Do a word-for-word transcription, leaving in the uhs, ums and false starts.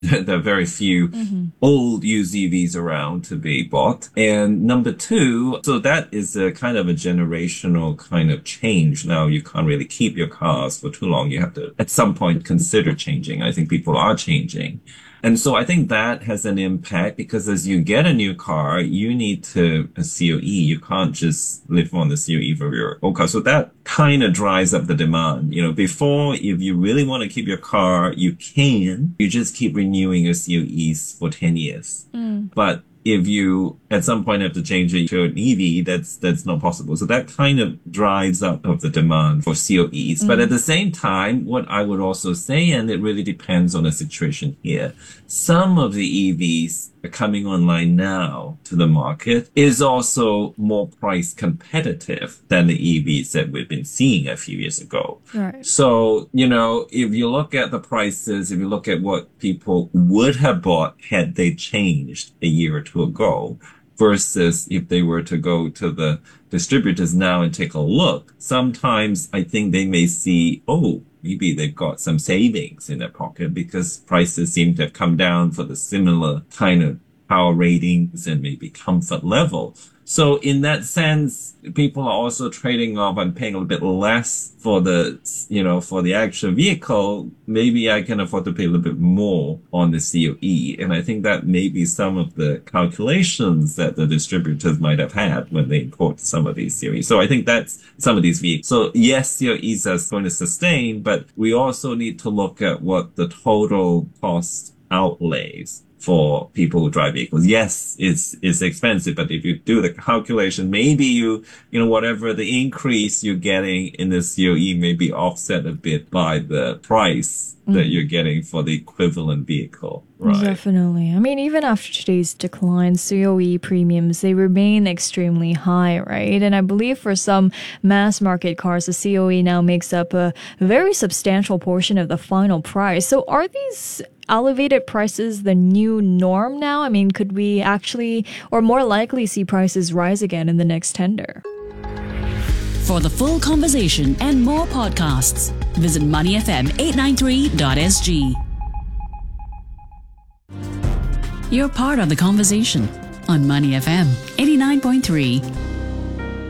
There are very few Mm-hmm. old used E Vs around to be bought. And number two, so that is a kind of a generational kind of change. Now you can't really keep your cars for too long. You have to at some point consider changing. I think people are changing. And so I think that has an impact because as you get a new car, you need to a C O E. You can't just live on the C O E for your old car. So that kind of drives up the demand. You know, before, if you really want to keep your car, you can. You just keep renewing your C O Es for ten years. Mm. But if you at some point have to change it to an E V, that's that's not possible. So that kind of drives up of the demand for C O Es. But at Mm. the same time, what I would also say, and it really depends on the situation here, some of the E Vs are coming online now to the market is also more price competitive than the E Vs that we've been seeing a few years ago. Right. So, you know, if you look at the prices, if you look at what people would have bought had they changed a year or two ago versus if they were to go to the distributors now and take a look, sometimes I think they may see, oh, maybe they've got some savings in their pocket because prices seem to have come down for the similar kind of power ratings and maybe comfort level. So in that sense, people are also trading off and paying a little bit less for the, you know, for the actual vehicle. Maybe I can afford to pay a little bit more on the C O E. And I think that may be some of the calculations that the distributors might have had when they import some of these C O Es. So I think that's some of these vehicles. So yes, C O Es are going to sustain, but we also need to look at what the total cost outlays for people who drive vehicles. Yes, it's it's expensive, but if you do the calculation, maybe you you know whatever the increase you're getting in the C O E may be offset a bit by the price that Mm. you're getting for the equivalent vehicle, right? Definitely. I mean, even after today's decline, C O E premiums, they remain extremely high, right? And I believe for some mass market cars, the C O E now makes up a very substantial portion of the final price. So are these elevated prices the new norm now? I mean, could we actually, or more likely, see prices rise again in the next tender? For the full conversation and more podcasts, visit money f m eight nine three dot s g. You're part of the conversation on Money F M eighty-nine point three.